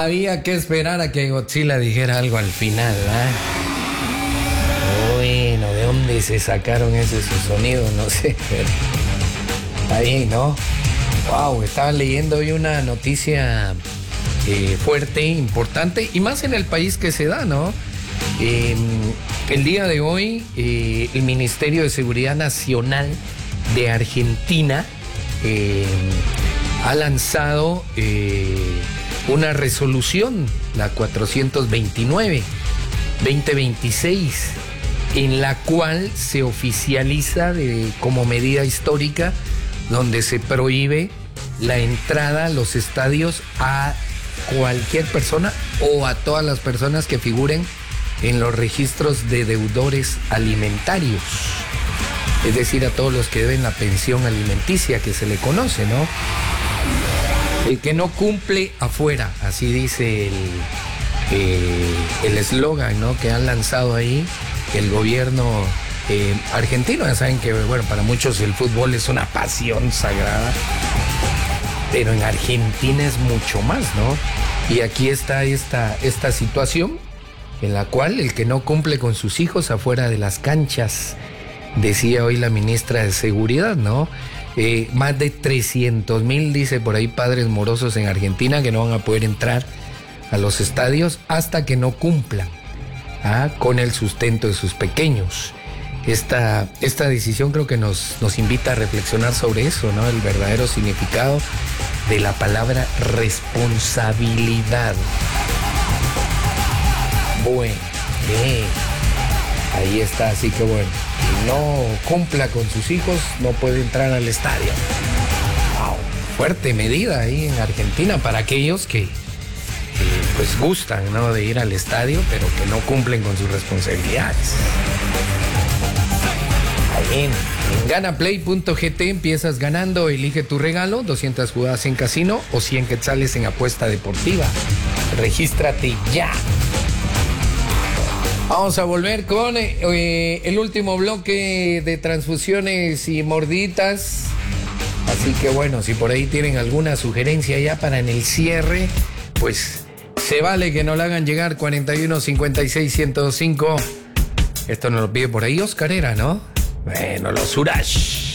Había que esperar a que Godzilla dijera algo al final, ¿verdad? Bueno, ¿de dónde se sacaron esos sonidos? No sé, pero ahí, ¿no? Wow, estaba leyendo hoy una noticia fuerte, importante, y más en el país que se da, ¿no? El día de hoy, el Ministerio de Seguridad Nacional de Argentina ha lanzado una resolución, la 429-2026, en la cual se oficializa como medida histórica, donde se prohíbe la entrada a los estadios a cualquier persona o a todas las personas que figuren en los registros de deudores alimentarios. Es decir, a todos los que deben la pensión alimenticia, que se le conoce, ¿no? El que no cumple afuera, así dice el eslogan, ¿no?, que han lanzado ahí el gobierno argentino. Ya saben que, bueno, para muchos el fútbol es una pasión sagrada, pero en Argentina es mucho más, ¿no? Y aquí está esta situación en la cual el que no cumple con sus hijos afuera de las canchas, decía hoy la ministra de Seguridad, ¿no? Más de 300,000, dice por ahí, padres morosos en Argentina que no van a poder entrar a los estadios hasta que no cumplan con el sustento de sus pequeños. Esta decisión creo que nos invita a reflexionar sobre eso, ¿no? El verdadero significado de la palabra responsabilidad. Bueno, ahí está, así que bueno, quien no cumpla con sus hijos no puede entrar al estadio. Wow, fuerte medida ahí en Argentina para aquellos que pues gustan, ¿no?, de ir al estadio, pero que no cumplen con sus responsabilidades. Ahí en ganaplay.gt empiezas ganando, elige tu regalo, 200 jugadas en casino o 100 quetzales en apuesta deportiva. Regístrate ya. Vamos a volver con el último bloque de transfusiones y morditas. Así que bueno, si por ahí tienen alguna sugerencia ya para en el cierre, pues se vale que nos la hagan llegar. 41 56 105. Esto nos lo pide por ahí Oscar, era, ¿no? Bueno, los Urash.